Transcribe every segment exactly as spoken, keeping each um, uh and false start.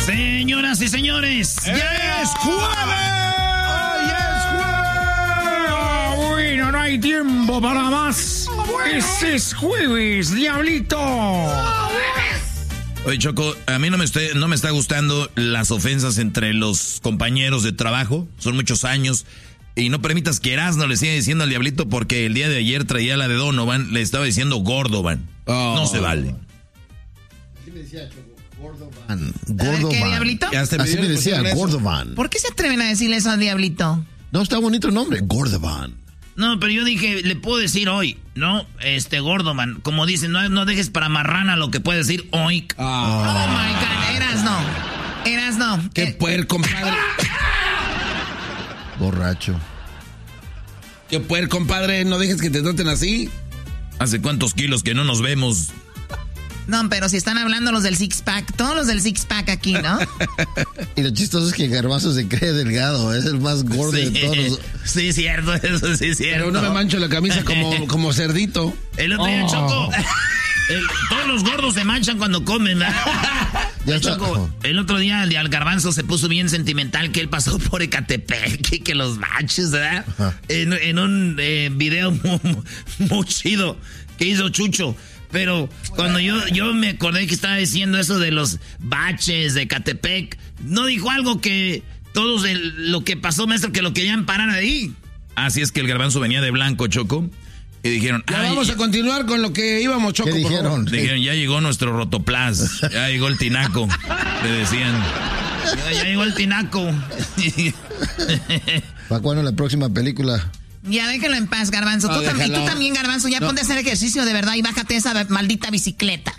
Señoras y señores, ¡Eh! ¡ya es jueves! ¡Ya es jueves! Bueno, no hay tiempo para más. Este es jueves, diablito. Oye, Choco, a mí no me, estoy, no me está gustando las ofensas entre los compañeros de trabajo. Son muchos años. Y no permitas que Erasmo le siga diciendo al diablito porque el día de ayer traía la de Donovan, le estaba diciendo Gordovan. Oh. No se vale. ¿Qué me decía, Choco? Gordovan. Gordovan. ¿Qué, Diablito? Así me, me decía, Gordovan. ¿Por qué se atreven a decirle eso al Diablito? No, está bonito el nombre, Gordovan. No, pero yo dije, le puedo decir hoy, ¿no? Este, Gordovan. Como dicen, no, no dejes para marrana lo que puede decir hoy. Oh, oh my God, eras no. Eras no. Qué eh. puer, compadre. Borracho. Qué puer, compadre, no dejes que te traten así. ¿Hace cuántos kilos que no nos vemos? No, pero si están hablando los del six pack, todos los del six pack aquí, ¿no? Y lo chistoso es que Garbanzo se cree delgado, es el más gordo sí, de todos. Sí, cierto, eso sí es cierto. Pero no me mancho la camisa como, como cerdito. El otro día, oh. Choco, el, todos los gordos se manchan cuando comen, ¿verdad? Ya Choco, el otro día el, el Garbanzo se puso bien sentimental que él pasó por Ecatepec y que los baches, ¿verdad? En, en un eh, video muy, muy chido que hizo Chucho. Pero cuando yo, yo me acordé que estaba diciendo eso de los baches de Ecatepec, no dijo algo que todos el, lo que pasó, maestro, que lo querían parar ahí. Así es que el Garbanzo venía de blanco, Choco, y dijeron... Ya vamos a continuar con lo que íbamos, Choco. ¿Qué dijeron? Dijeron, ya llegó nuestro rotoplas, ya llegó el tinaco, le decían. Ya, ya llegó el tinaco. ¿Para cuándo la próxima película? Ya déjalo en paz, Garbanzo. No, tú, tam- y tú también, Garbanzo, ya no. Ponte a hacer ejercicio de verdad y bájate esa maldita bicicleta.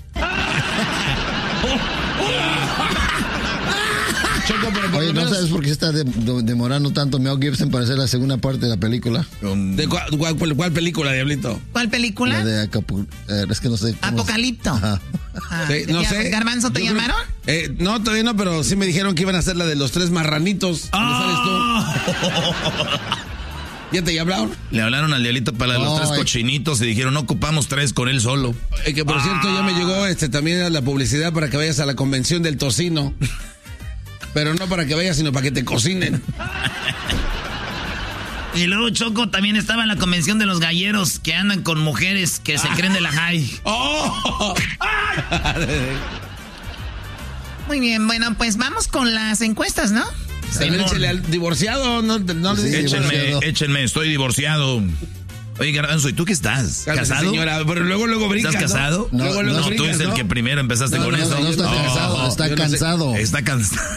Choco, pero por Oye, ¿no sabes por qué se está de, de, demorando tanto Mel Gibson para hacer la segunda parte de la película? ¿De cuál, cuál, cuál película, Diablito? ¿Cuál película? La de Acapu- eh, es que no sé. Apocalipto. Ajá. Ah, Sí, no ya, sé. ¿Garbanzo te Yo creo- llamaron? Eh, no, todavía no, pero sí me dijeron que iban a hacer la de los tres marranitos. ¡Oh! ¿Dónde sales tú? ¿Ya te hablaron? Le hablaron al diablito para los Ay. tres cochinitos y dijeron, no ocupamos tres con él solo. Eh, que por ah. cierto ya me llegó este también la publicidad para que vayas a la convención del tocino. Pero no para que vayas, sino para que te cocinen. Y luego Choco también estaba en la convención de los galleros que andan con mujeres que se creen de la high. ¡Oh! Muy bien, bueno, pues vamos con las encuestas, ¿no? También échale al divorciado, no, no Sí, le Échenme, divorciado. échenme, estoy divorciado. Oye, Garbanzo, ¿y tú qué estás? Cálmese, ¿Casado? señora, pero luego, luego brinca, ¿Estás casado? No, luego, no, luego No, tú brincas, eres el ¿no? que primero empezaste No, con no, eso. no está Oh, cansado, está yo no sé. cansado. Está cansado.